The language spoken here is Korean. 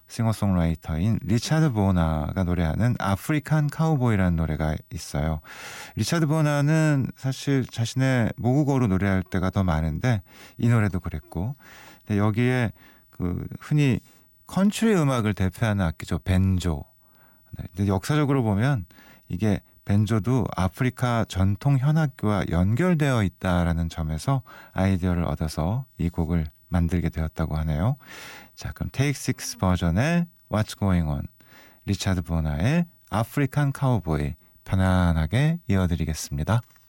싱어송라이터인 리차드 보나가 노래하는 아프리칸 카우보이라는 노래가 있어요. 리차드 보나는 사실 자신의 모국어로 노래할 때가 더 많은데 이 노래도 그랬고, 근데 여기에 그 흔히 컨트리 음악을 대표하는 악기죠, 벤조. 네, 근데 역사적으로 보면 이게 벤조도 아프리카 전통 현악기와 연결되어 있다라는 점에서 아이디어를 얻어서 이 곡을 만들게 되었다고 하네요. 자, 그럼 Take Six 버전의 What's Going On, 리차드 보나의 아프리칸 카우보이 편안하게 이어드리겠습니다.